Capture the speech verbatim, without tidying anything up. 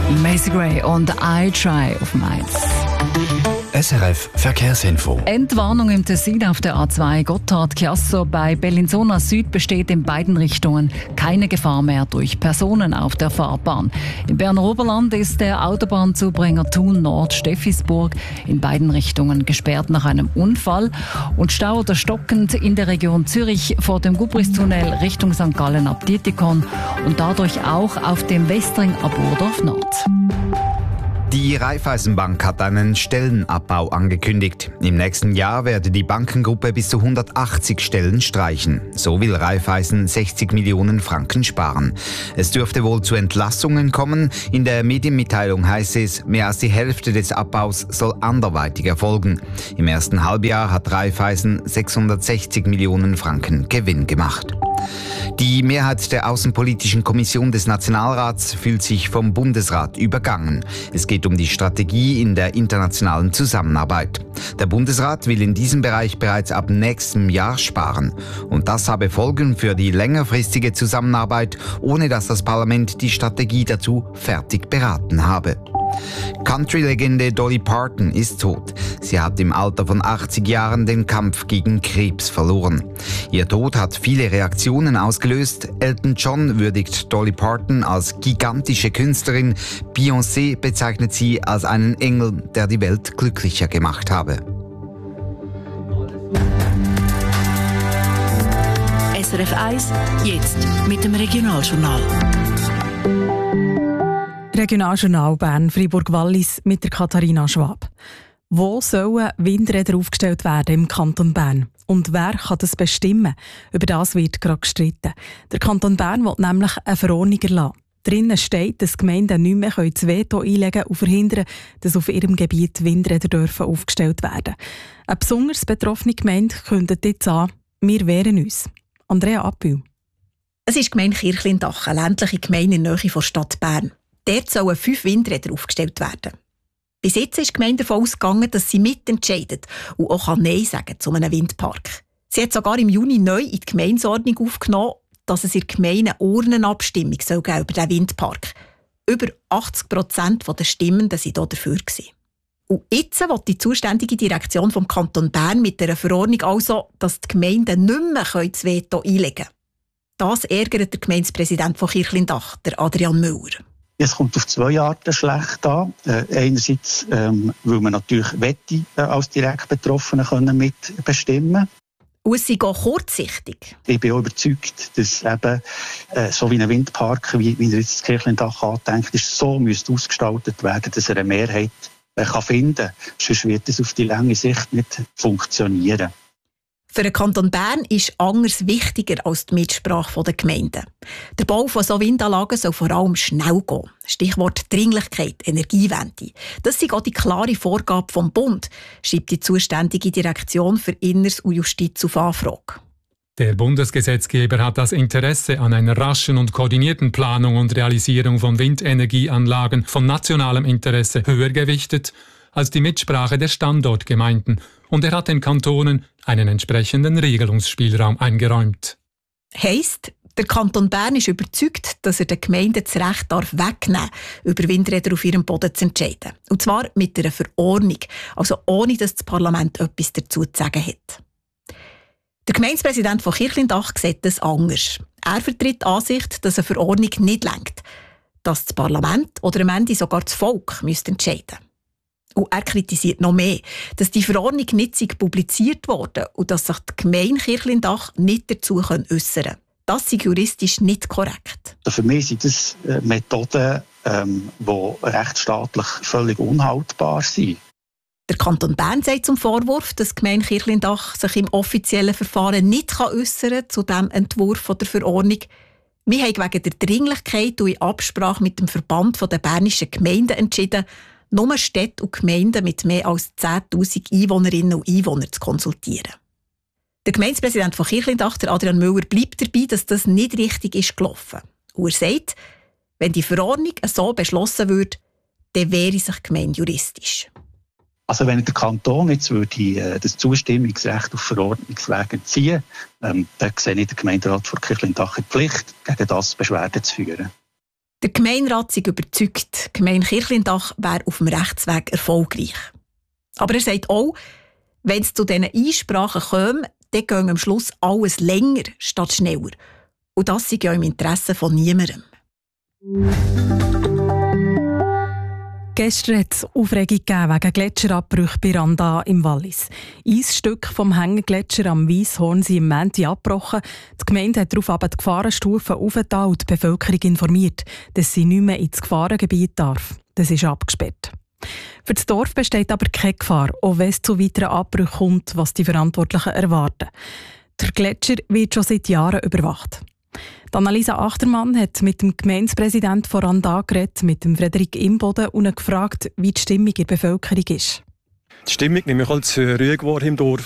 Macy Gray und I Try auf Mainz. S R F Verkehrsinfo. Entwarnung im Tessin auf der A zwei Gotthard-Chiasso. Bei Bellinzona Süd besteht in beiden Richtungen keine Gefahr mehr durch Personen auf der Fahrbahn. Im Berner Oberland ist der Autobahnzubringer Thun Nord Steffisburg in beiden Richtungen gesperrt nach einem Unfall. Und Stau oder stockend in der Region Zürich vor dem Gubristunnel Richtung Sankt Gallen ab Dietikon und dadurch auch auf dem Westring ab Urdorf Nord. Die Raiffeisenbank hat einen Stellenabbau angekündigt. Im nächsten Jahr werde die Bankengruppe bis zu hundertachtzig Stellen streichen. So will Raiffeisen sechzig Millionen Franken sparen. Es dürfte wohl zu Entlassungen kommen. In der Medienmitteilung heißt es, mehr als die Hälfte des Abbaus soll anderweitig erfolgen. Im ersten Halbjahr hat Raiffeisen sechshundertsechzig Millionen Franken Gewinn gemacht. Die Mehrheit der Außenpolitischen Kommission des Nationalrats fühlt sich vom Bundesrat übergangen. Es geht um die Strategie in der internationalen Zusammenarbeit. Der Bundesrat will in diesem Bereich bereits ab nächstem Jahr sparen. Und das habe Folgen für die längerfristige Zusammenarbeit, ohne dass das Parlament die Strategie dazu fertig beraten habe. Country-Legende Dolly Parton ist tot. Sie hat im Alter von achtzig Jahren den Kampf gegen Krebs verloren. Ihr Tod hat viele Reaktionen ausgelöst. Elton John würdigt Dolly Parton als gigantische Künstlerin. Beyoncé bezeichnet sie als einen Engel, der die Welt glücklicher gemacht habe. S R F eins, jetzt mit dem Regionaljournal. Regionaljournal Bern, Fribourg-Wallis mit der Katharina Schwab. Wo sollen Windräder aufgestellt werden im Kanton Bern? Und wer kann das bestimmen? Über das wird gerade gestritten. Der Kanton Bern will nämlich eine Verordnung erlassen. Drinnen steht, dass Gemeinden nicht mehr das Veto einlegen und verhindern, dass auf ihrem Gebiet Windräder dürfen aufgestellt werden. Eine besonders betroffene Gemeinde kündigt jetzt an, wir wehren uns. Andrea Appel. Es ist die Gemeinde Kirchlindach, eine ländliche Gemeinde in der Nähe der Stadt Bern. Dort sollen fünf Windräder aufgestellt werden. Bis jetzt ist die Gemeinde davon ausgegangen, dass sie mitentscheidet und auch Nein sagen zu einem Windpark. Sie hat sogar im Juni neu in die Gemeindeordnung aufgenommen, dass es in der Gemeinde eine Urnenabstimmung soll geben über den Windpark. Über achtzig Prozent der Stimmenden waren dafür. Und jetzt will die zuständige Direktion vom Kanton Bern mit dieser Verordnung also, dass die Gemeinden nicht mehr das Veto einlegen können. Das ärgert der Gemeindepräsident von Kirchlindach, der Adrian Müller. Es kommt auf zwei Arten schlecht an. Äh, einerseits, ähm, weil man natürlich Wette äh, als direkt Betroffene können mitbestimmen. Und es ist auch kurzsichtig. Ich bin auch überzeugt, dass eben äh, so wie ein Windpark, wie, wie er jetzt das Kirchlindach andenkt, ist, so müsste ausgestaltet werden, dass er eine Mehrheit äh, kann finden kann. Sonst wird es auf die lange Sicht nicht funktionieren. Für den Kanton Bern ist anders wichtiger als die Mitsprache der Gemeinden. Der Bau von so Windanlagen soll vor allem schnell gehen. Stichwort Dringlichkeit, Energiewende. Das ist auch die klare Vorgabe vom Bund, schreibt die zuständige Direktion für Inneres und Justiz auf Anfrage. Der Bundesgesetzgeber hat das Interesse an einer raschen und koordinierten Planung und Realisierung von Windenergieanlagen von nationalem Interesse höher gewichtet als die Mitsprache der Standortgemeinden, und er hat den Kantonen einen entsprechenden Regelungsspielraum eingeräumt. Heisst, der Kanton Bern ist überzeugt, dass er den Gemeinden das Recht darf wegnehmen, über Windräder auf ihrem Boden zu entscheiden. Und zwar mit einer Verordnung, also ohne dass das Parlament etwas dazu zu sagen hat. Der Gemeindepräsident von Kirchlindach sieht das anders. Er vertritt die Ansicht, dass eine Verordnung nicht reicht, dass das Parlament oder am Ende sogar das Volk müsste entscheiden. Und er kritisiert noch mehr, dass die Verordnung nicht publiziert wurde und dass sich die Gemeinde Kirchlindach nicht dazu äußern können. Das ist juristisch nicht korrekt. Für mich sind das Methoden, ähm, die rechtsstaatlich völlig unhaltbar sind. Der Kanton Bern sagt zum Vorwurf, dass die Gemeinde Kirchlindach sich im offiziellen Verfahren nicht äußern kann zu diesem Entwurf der Verordnung. Wir haben wegen der Dringlichkeit und in Absprache mit dem Verband der bernischen Gemeinden entschieden, nur Städte und Gemeinden mit mehr als zehntausend Einwohnerinnen und Einwohnern zu konsultieren. Der Gemeindepräsident von Kirchlindach, Adrian Müller, bleibt dabei, dass das nicht richtig ist gelaufen. Und er sagt, wenn die Verordnung so beschlossen würde, dann wehre sich die Gemeinde juristisch. Also wenn der Kanton jetzt würde das Zustimmungsrecht auf Verordnungsweg entziehen, ähm, dann sehe ich den Gemeinderat von Kirchlindach in Pflicht, gegen das Beschwerde zu führen. Der Gemeinderat ist überzeugt, die Gemeinde Kirchlindach wäre auf dem Rechtsweg erfolgreich. Aber er sagt auch, wenn es zu diesen Einsprachen käme, dann geht am Schluss alles länger statt schneller. Und das ist ja im Interesse von niemandem. Gestern hat es Aufregung gegeben wegen Gletscherabbrüchen bei Randa im Wallis. Ein Stück vom Hängegletscher am Weisshorn sind im Montag abgebrochen. Die Gemeinde hat darauf aber die Gefahrenstufen aufgetan und die Bevölkerung informiert, dass sie nicht mehr ins Gefahrengebiet darf. Das ist abgesperrt. Für das Dorf besteht aber keine Gefahr, auch wenn es zu weiteren Abbrüchen kommt, was die Verantwortlichen erwarten. Der Gletscher wird schon seit Jahren überwacht. Annalisa Achtermann hat mit dem Gemeindepräsidenten von Randa geredet, mit dem Frederik Imboden, und ihn gefragt, wie die Stimmung in der Bevölkerung ist. Die Stimmung nehme ich als ruhig war im Dorf.